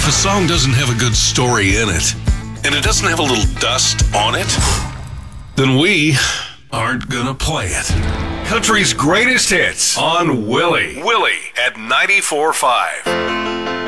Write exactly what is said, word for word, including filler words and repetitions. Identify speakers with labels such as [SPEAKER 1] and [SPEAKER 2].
[SPEAKER 1] If a song doesn't have a good story in it, and it doesn't have a little dust on it, then we aren't gonna play it. Country's greatest hits on Willie. Willie at ninety-four point five.